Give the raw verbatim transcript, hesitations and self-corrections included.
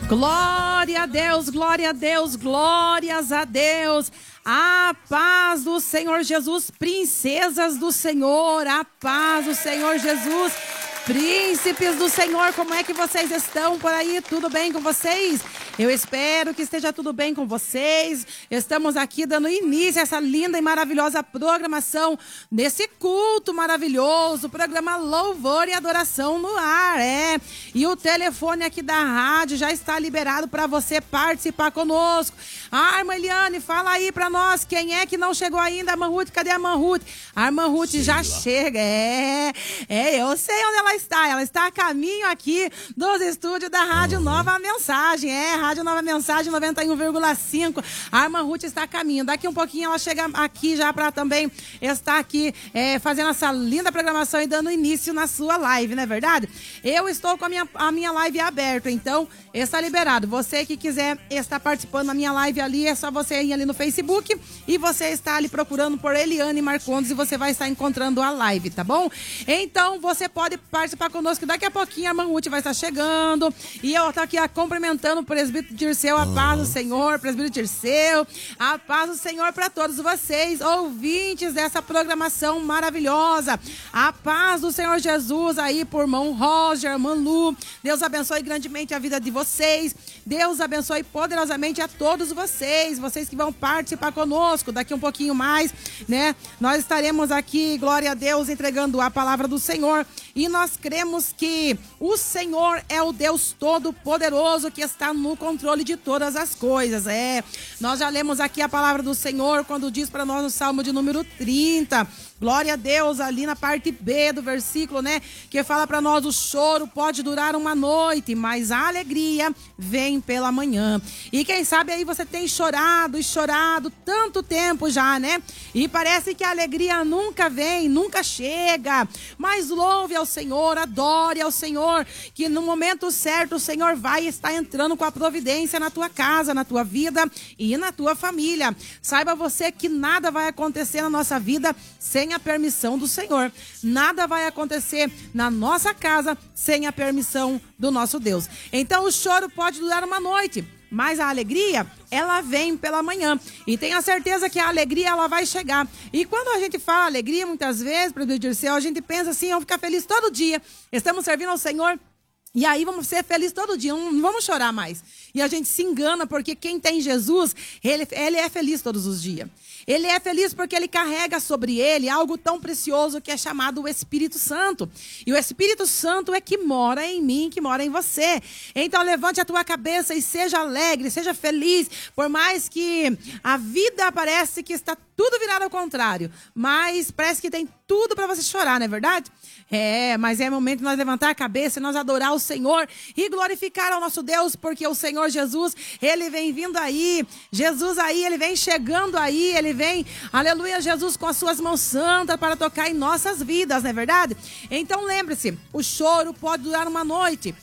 Glória a Deus, glória a Deus, glórias a Deus. A paz do Senhor Jesus, princesas do Senhor, a paz do Senhor Jesus, príncipes do Senhor, como é que vocês estão por aí? Tudo bem com vocês? Eu espero que esteja tudo bem com vocês. Estamos aqui dando início a essa linda e maravilhosa programação nesse culto maravilhoso, programa Louvor e Adoração no ar, é. E o telefone aqui da rádio já está liberado para você participar conosco. Ah, irmã Eliane, fala aí para nós, quem é que não chegou ainda? A irmã Ruth, cadê a irmã Ruth? A irmã Ruth já lá. Chega, é. É, eu sei onde ela está. Ela está a caminho aqui dos estúdios da Rádio uhum. Nova Mensagem, é, Rádio Nova Mensagem noventa e um vírgula cinco. A irmã Ruth está a caminho. Daqui um pouquinho ela chega aqui já para também estar aqui é, fazendo essa linda programação e dando início na sua live, não é verdade? Eu estou com a minha, a minha live aberta, então está liberado. Você que quiser estar participando da minha live ali, é só você ir ali no Facebook e você está ali procurando por Eliane Marcondes e você vai estar encontrando a live, tá bom? Então você pode participar conosco. Daqui a pouquinho a irmã Ruth vai estar chegando e eu estou aqui a, cumprimentando o presbítero Dirceu, a paz do Senhor, presbítero Dirceu, a paz do Senhor para todos vocês, ouvintes dessa programação maravilhosa. A paz do Senhor Jesus aí por irmão Roger, irmã Lu. Deus abençoe grandemente a vida de vocês. Deus abençoe poderosamente a todos vocês, vocês que vão participar conosco daqui um pouquinho mais, né? Nós estaremos aqui, glória a Deus, entregando a palavra do Senhor e nós cremos que o Senhor é o Deus Todo-Poderoso que está no controle de todas as coisas, é. Nós já lemos aqui a palavra do Senhor quando diz para nós no Salmo de número trinta, glória a Deus, ali na parte B do versículo, né? Que fala para nós, o choro pode durar uma noite, mas a alegria vem pela manhã. E quem sabe aí você tem chorado e chorado tanto tempo já, né? E parece que a alegria nunca vem, nunca chega. Mas louve ao Senhor, adore ao Senhor, que no momento certo o Senhor vai estar entrando com a providência na tua casa, na tua vida e na tua família. Saiba você que nada vai acontecer na nossa vida sem a permissão do Senhor. Nada vai acontecer na nossa casa sem a permissão do nosso Deus. Então o choro pode durar uma noite, mas a alegria, ela vem pela manhã. E tenha certeza que a alegria, ela vai chegar. E quando a gente fala alegria, muitas vezes, para o Dirceu, a gente pensa assim, vamos ficar feliz todo dia. Estamos servindo ao Senhor. E aí vamos ser felizes todo dia, não vamos chorar mais. E a gente se engana porque quem tem Jesus, ele, ele é feliz todos os dias. Ele é feliz porque ele carrega sobre ele algo tão precioso que é chamado o Espírito Santo. E o Espírito Santo é que mora em mim, que mora em você. Então levante a tua cabeça e seja alegre, seja feliz. Por mais que a vida parece que está tudo virado ao contrário, mas parece que tem tudo para você chorar, não é verdade? É, mas é momento de nós levantar a cabeça e nós adorar o Senhor e glorificar ao nosso Deus, porque o Senhor Jesus, ele vem vindo aí, Jesus aí, ele vem chegando aí, ele vem, aleluia, Jesus com as suas mãos santas para tocar em nossas vidas, não é verdade? Então lembre-se, o choro pode durar uma noite,